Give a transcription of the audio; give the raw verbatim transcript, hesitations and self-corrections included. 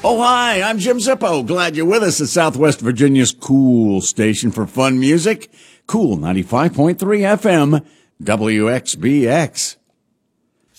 Oh, hi, I'm Jim Zippo. Glad you're with us at Southwest Virginia's cool station for fun music. Cool ninety-five point three F M, W X B X.